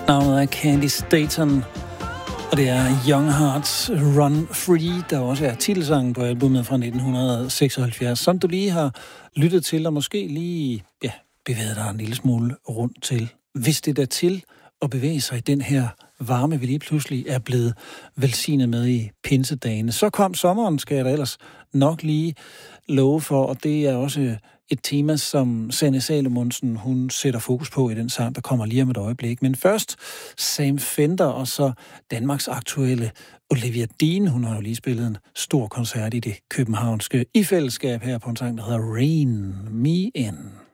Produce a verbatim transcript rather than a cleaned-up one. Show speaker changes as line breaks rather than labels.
Navnet er Candy Staton, og det er Young Hearts Run Free, der også er titelsangen på albumet fra nitten seksoghalvfjerds, som du lige har lyttet til, og måske lige ja, bevæget dig en lille smule rundt til. Hvis det er til at bevæge sig i den her varme, vi lige pludselig er blevet velsignet med i pinsedagene. Så kom sommeren, skal jeg da ellers nok lige love for, og det er også et tema, som Sanne Salomonsen, hun sætter fokus på i den sang, der kommer lige om et øjeblik. Men først Sam Fender, og så Danmarks aktuelle Olivia Dean. Hun har jo lige spillet en stor koncert i det københavnske i fællesskab her på en sang, der hedder Rain Me In.